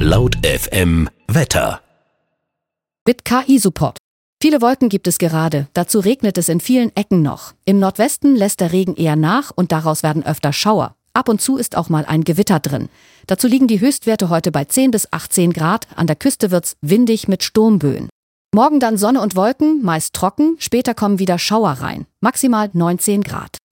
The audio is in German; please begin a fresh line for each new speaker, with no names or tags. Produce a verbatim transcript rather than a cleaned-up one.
Laut F M Wetter.
Mit K I-Support. Viele Wolken gibt es gerade, dazu regnet es in vielen Ecken noch. Im Nordwesten lässt der Regen eher nach und daraus werden öfter Schauer. Ab und zu ist auch mal ein Gewitter drin. Dazu liegen die Höchstwerte heute bei zehn bis achtzehn Grad, an der Küste wird's windig mit Sturmböen. Morgen dann Sonne und Wolken, meist trocken, später kommen wieder Schauer rein, maximal neunzehn Grad.